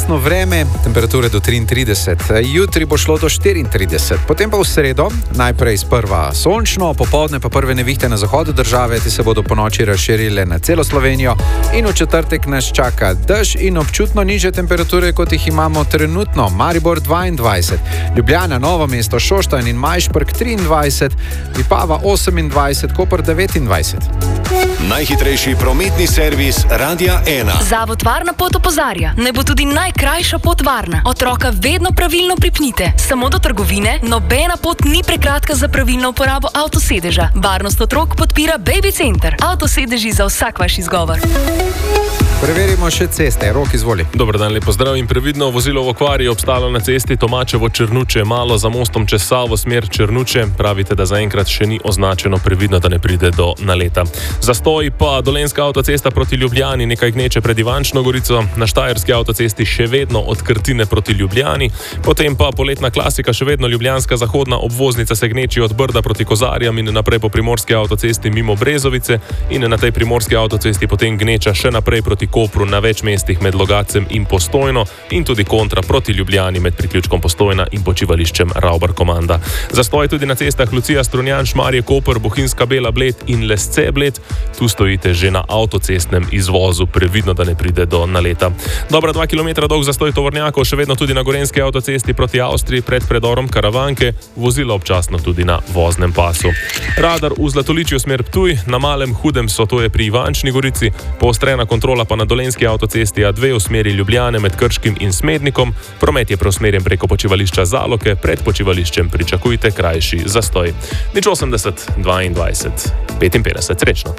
občasno vreme, temperature do 33, jutri bo šlo do 34, potem pa v sredo, najprej sprva sončno, popoldne pa prve nevihte na zahodu države, te se bodo po noči razširile na celo Slovenijo in v četrtek nas čaka dež in občutno nižje temperature, kot jih imamo trenutno. Maribor 22, Ljubljana, Novo mesto, Šoštanj in Majšperk 23, Vipava 28, Koper 29. Najhitrejši prometni servis Radia 1. Zavod Varna pot opozarja, naj bo tudi najkrajša pot varna. Otroka vedno pravilno pripnite. Samo do trgovine, nobena pot ni prekratka za pravilno uporabo avtosedeža. Varnost otrok podpira Baby Center. Avtosedeži za vsak vaš izgovor. Preverimo še ceste. Rok, izvoli. Dober dan, lep pozdrav in previdno. Vozilo v okvari je obstalo na cesti Tomačevo-Črnuče, malo za mostom čez Savo, smer Črnuče. Pravite, da zaenkrat še ni označeno, previdno, da ne pride do naleta. Zastoj pa Dolenjska avtocesta proti Ljubljani, nekaj gneče pred Ivančno Gorico, na Štajerski avtocesti še vedno od Krtine proti Ljubljani, potem pa poletna klasika, še vedno ljubljanska zahodna obvoznica se gneči od Brda proti Kozarjam in naprej po primorski avtocesti mimo Brezovice in na tej primorski avtocesti potem gneča še naprej proti Kopru na več mestih med Logatcem in Postojno in tudi kontra proti Ljubljani med priključkom Postojna in počivališčem Ravbar Komanda. Zastoj tudi na cestah Lucija, Strunjan, Šmarje, Koper, Bohinjska Bela, Bled in Lesce, Bled. Tu stojite že na avtocestnem izvozu, previdno, da ne pride do naleta. Dobra 2 km dolg zastoj tovornjakov, še vedno tudi na Gorenjski avtocesti proti Avstriji pred predorom Karavanke, vozila občasno tudi na voznem pasu. Radar v Zlatoličju smer Ptuj, na Malem Hudem so, to je pri Ivančni Gorici, poostrena kontrola pa na Dolenjski avtocesti A2 v smeri Ljubljane med Krškim in Smednikom. Promet je preusmerjen preko počivališča Zaloke, pred počivališčem pričakujte krajši zastoj. 80 22 55. Srečno.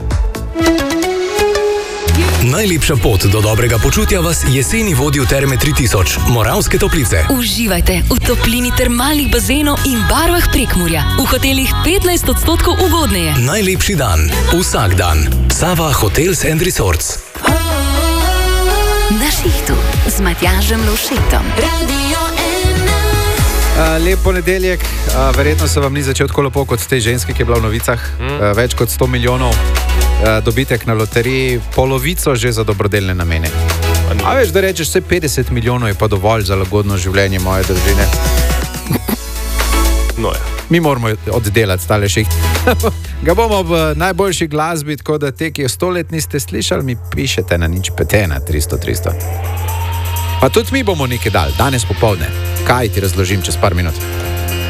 Najlepša pot do dobrega počutja vas jeseni vodi v Terme 3000, Moravske Toplice. Uživajte v toplini termalnih bazenov in barvah Prekmurja. V hotelih 15% ugodneje. Najlepši dan, vsak dan. Sava Hotels and Resorts. Na šihtu z Matjažem Lovšetom. Radio 1. Lep ponedeljek, verjetno se vam ni začel tako lepo kot tej ženski, ki je bila v novicah. Več kot 100 milijonov dobitek na loteriji, polovico že za dobrodelne namene. A veš, da rečeš, vse 50 milijonov je pa dovolj za lagodno življenje moje družine. No ja. Mi moramo oddelati stale šiht. Ga bomo v najboljši glasbi, tako da te, ki jo 100 let niste slišali, mi pišete na nič petena 300. Pa tudi mi bomo nekaj dali, danes popoldne. Kaj ti razložim čez par minut?